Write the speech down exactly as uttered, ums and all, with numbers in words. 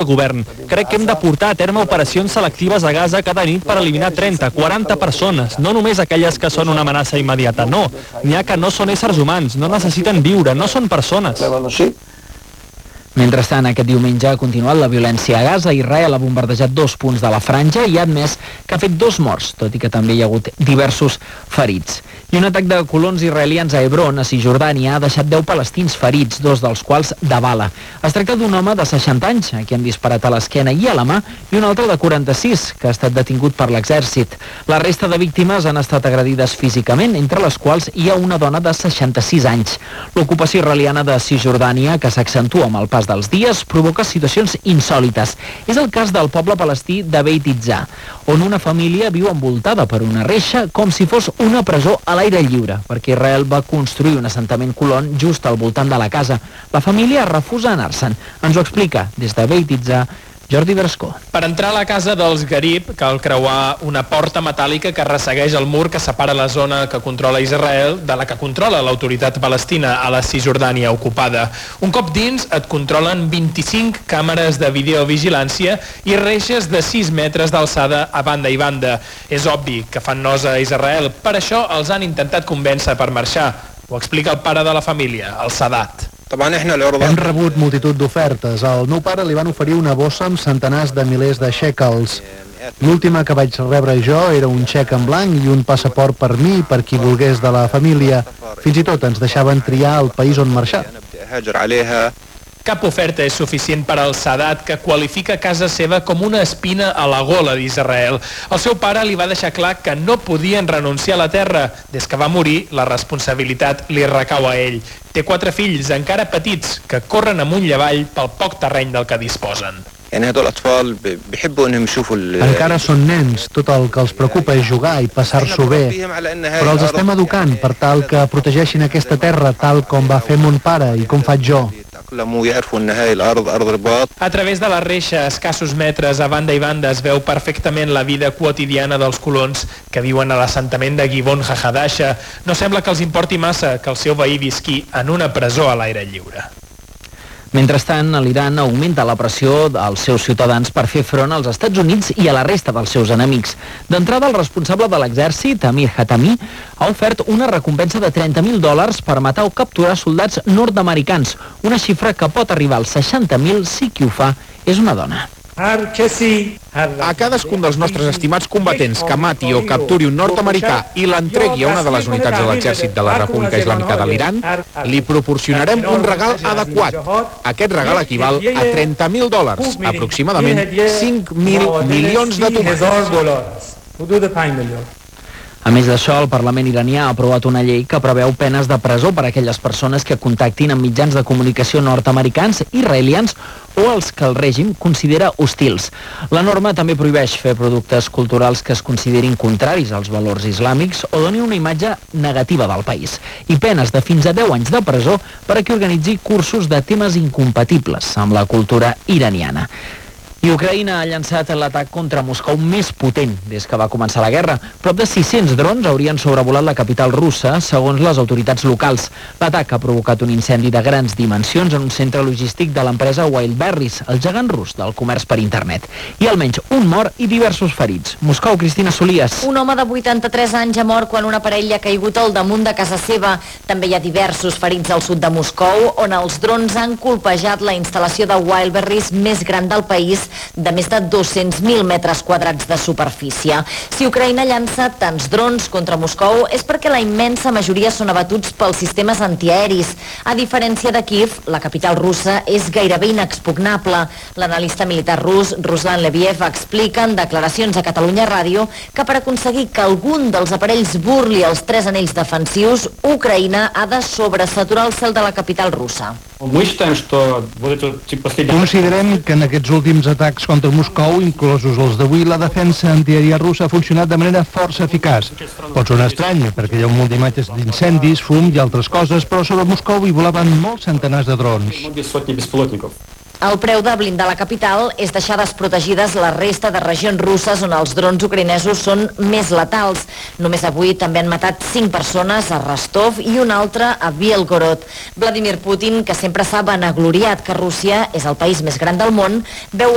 govern. Crec que hem de portar a terme operacions selectives a Gaza cada nit per eliminar trenta, quaranta persones, no només aquelles que són una amenaça immediata, no. N'hi ha que no són éssers humans, no necessiten viure, no són persones. Mentrestant, aquest diumenge ha continuat la violència a Gaza. Israel ha bombardejat dos punts de la franja i ha admès que ha fet dos morts, tot i que també hi ha hagut diversos ferits. I un atac de colons israelians a Hebron, a Cisjordània, ha deixat deu palestins ferits, dos dels quals de bala. Es tracta d'un home de seixanta anys, a qui han disparat a l'esquena i a la mà, i un altre de quaranta-sis, que ha estat detingut per l'exèrcit. La resta de víctimes han estat agredides físicament, entre les quals hi ha una dona de seixanta-sis anys. L'ocupació israeliana de Cisjordània, que s'accentua amb el pas dels dies, provoca situacions insòlites. És el cas del poble palestí de Beit Itzah, on una família viu envoltada per una reixa com si fos una presó a l'aire lliure, perquè Israel va construir un assentament colon just al voltant de la casa. La família refusa anar-se'n. Ens ho explica des de Beit Itzah Jordi Verscó. Per entrar a la casa dels Garib cal creuar una porta metàl·lica que ressegueix el mur que separa la zona que controla Israel de la que controla l'autoritat palestina a la Cisjordània ocupada. Un cop dins et controlen vint-i-cinc càmeres de videovigilància i reixes de sis metres d'alçada a banda i banda. És obvi que fan nosa a Israel, per això els han intentat convèncer per marxar. Ho explica el pare de la família, el Sadat. Hem rebut multitud d'ofertes. Al meu pare li van oferir una bossa amb centenars de milers de shekels. L'última que vaig rebre jo era un xec en blanc i un passaport per mi i per qui volgués de la família. Fins i tot ens deixaven triar el país on marxar. Cap oferta és suficient per al Sadat, que qualifica casa seva com una espina a la gola d'Israel. El seu pare li va deixar clar que no podien renunciar a la terra. Des que va morir, la responsabilitat li recau a ell. Té quatre fills, encara petits, que corren amunt i avall pel poc terreny del que disposen. Encara són nens, tot el que els preocupa és jugar i passar-s'ho bé. Però els estem educant per tal que protegeixin aquesta terra tal com va fer mon pare i com faig jo. A través de la reixa, a escassos metres a banda i banda, es veu perfectament la vida quotidiana dels colons que viuen a l'assentament de Givon HaHadasha. No sembla que els importi massa que el seu veí visqui en una presó a l'aire lliure. Mentrestant, l'Iran augmenta la pressió als seus ciutadans per fer front als Estats Units i a la resta dels seus enemics. D'entrada, el responsable de l'exèrcit, Amir Hatami, ha ofert una recompensa de trenta mil dòlars per matar o capturar soldats nord-americans, una xifra que pot arribar als seixanta mil si qui ho fa és una dona. A cadascun dels nostres estimats combatents que mati o capturi un nord-americà i l'entregui a una de les unitats de l'exèrcit de la República Islàmica de l'Iran, li proporcionarem un regal adequat. Aquest regal equival a trenta mil dòlars, aproximadament cinc mil milions de tomàquets. A més d'això, el Parlament iranià ha aprovat una llei que preveu penes de presó per a aquelles persones que contactin amb mitjans de comunicació nord-americans, israelians o els que el règim considera hostils. La norma també prohibeix fer productes culturals que es considerin contraris als valors islàmics o donin una imatge negativa del país, i penes de fins a deu anys de presó per a qui organitzi cursos de temes incompatibles amb la cultura iraniana. I Ucraïna ha llançat l'atac contra Moscou més potent des que va començar la guerra. Prop de sis-cents drons haurien sobrevolat la capital russa, segons les autoritats locals. L'atac ha provocat un incendi de grans dimensions en un centre logístic de l'empresa Wildberries, el gegant rus del comerç per internet. I almenys un mort i diversos ferits. Moscou, Cristina Solies. Un home de vuitanta-tres anys ha mort quan una parella ha caigut al damunt de casa seva. També hi ha diversos ferits al sud de Moscou, on els drons han colpejat la instal·lació de Wildberries més gran del país, de més de dos-cents mil metres quadrats de superfície. Si Ucraïna llança tants drons contra Moscou és perquè la immensa majoria són abatuts pels sistemes antiaeris. A diferència de Kiev, la capital russa és gairebé inexpugnable. L'analista militar rus, Ruslan Leviev, explica en declaracions a Catalunya Ràdio que per aconseguir que algun dels aparells burli els tres anells defensius, Ucraïna ha de sobresaturar el cel de la capital russa. Considerem que en aquests últims atacs contra Moscou, inclosos els d'avui, la defensa antiaèria russa ha funcionat de manera força eficaç. Pot sonar estrany, perquè hi ha un munt d'imatges d'incendis, fum i altres coses, però sobre Moscou hi volaven molts centenars de drons. El preu de blindar la capital és deixar desprotegides la resta de regions russes on els drons ucraïnesos són més letals. Només avui també han matat cinc persones a Rostov i una altra a Bielgorod. Vladimir Putin, que sempre s'ha vanagloriat que Rússia és el país més gran del món, veu